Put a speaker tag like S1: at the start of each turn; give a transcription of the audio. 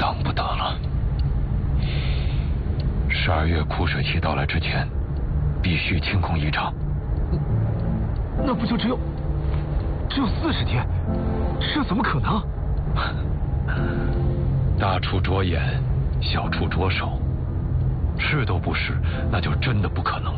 S1: 等不得了。12月枯水期到来之前，必须清空遗场。
S2: 那不就只有40天？这怎么可能？
S1: 大处着眼，小处着手，是都不是，那就真的不可能。